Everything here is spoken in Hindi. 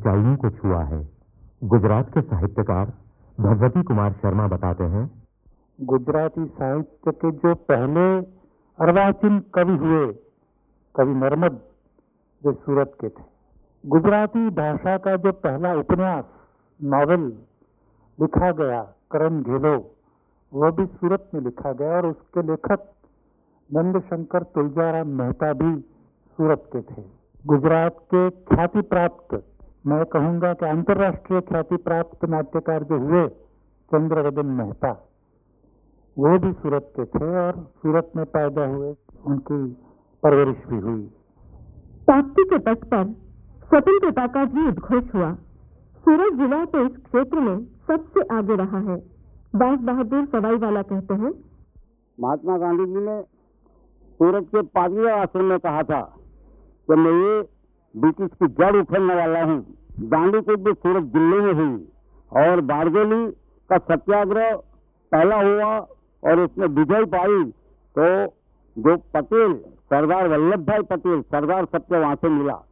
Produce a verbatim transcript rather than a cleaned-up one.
ऊंचाइयों को छुआ है। गुजरात के साहित्यकार भगवती कुमार शर्मा बताते हैं, गुजराती साहित्य के जो पहले अर्वाचीन कवि हुए, कवि नर्मद, जो सूरत के थे। गुजराती भाषा का जो पहला उपन्यास नॉवेल लिखा गया करण घेलो, वह भी सूरत में लिखा गया और उसके लेखक नंद शंकर तुलजाराम मेहता भी सूरत के थे। गुजरात के ख्याति प्राप्त, मैं कहूँगा कि अंतर्राष्ट्रीय ख्याति प्राप्त नाट्यकार जो हुए चंद्रवदन मेहता, वो भी सूरत के थे और सूरत में पैदा हुए, उनकी परवरिश भी हुई। ताप्ती के तट पर स्वतंत्रता का भी उद्घोष हुआ। सूरत जिला तो इस क्षेत्र में सबसे आगे रहा है। बांस बहादुर सवाई वाला कहते हैं, महात्मा गांधी जी ने सूरत के पादरिया आश्रम में कहा था कि मैं ये ब्रिटिश की जड़ उखड़ने वाला हूँ। दांडी कूच भी सूरत जिले में हुई और बारडोली का सत्याग्रह पहला हुआ और उसमें विजय पाई, तो जो पटेल सरदार वल्लभ भाई पटेल सरदार सबको वहां से मिला।